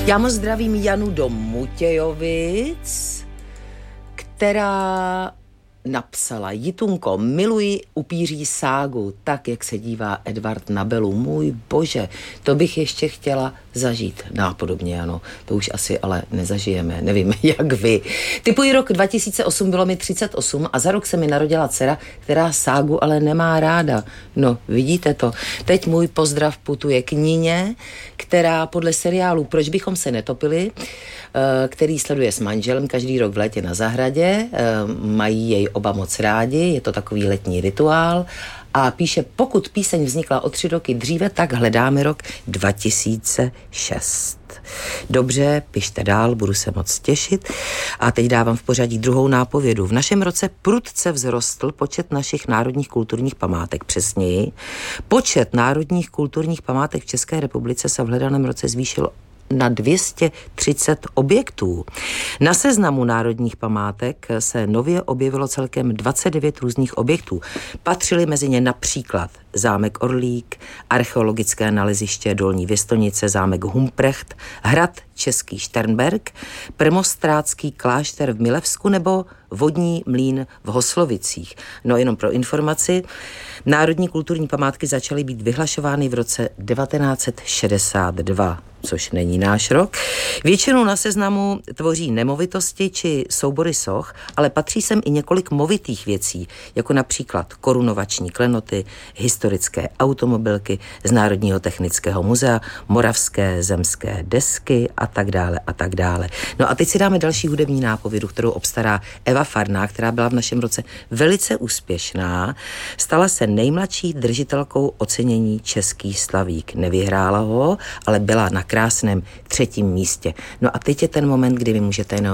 Já moc zdravím Janu do Mutějovic, která napsala: Jitunko, miluji upíří ságu, tak, jak se dívá Edvard na Belu. Můj bože, to bych ještě chtěla zažít. Nápodobně, ano. To už asi ale nezažijeme. Nevím, jak vy. Typuji rok 2008, bylo mi 38 a za rok se mi narodila dcera, která ságu ale nemá ráda. No, vidíte to. Teď můj pozdrav putuje k Nině, která podle seriálu Proč bychom se netopili, který sleduje s manželem každý rok v létě na zahradě. Mají jej oba moc rádi, je to takový letní rituál. A píše, pokud píseň vznikla o 3 roky dříve, tak hledáme rok 2006. Dobře, pište dál, budu se moc těšit. A teď dávám v pořadí druhou nápovědu. V našem roce prudce vzrostl počet našich národních kulturních památek. Přesněji, počet národních kulturních památek v České republice se v hledaném roce zvýšil na 230 objektů. Na seznamu národních památek se nově objevilo celkem 29 různých objektů. Patřily mezi ně například zámek Orlík, archeologické naleziště Dolní Věstonice, zámek Humprecht, hrad Český Šternberk, premonstrátský klášter v Milevsku nebo vodní mlýn v Hoslovicích. No jenom pro informaci, národní kulturní památky začaly být vyhlašovány v roce 1962, což není náš rok. Většinou na seznamu tvoří nemovitosti či soubory soch, ale patří sem i několik movitých věcí, jako například korunovační klenoty, historické automobilky z Národního technického muzea, moravské zemské desky a tak dále a tak dále. No a teď si dáme další hudební nápovědu, kterou obstará Eva Farná, která byla v našem roce velice úspěšná. Stala se nejmladší držitelkou ocenění Český slavík. Nevyhrála ho, ale byla na krásném 3. místě. No a teď je ten moment, kdy vy můžete jenom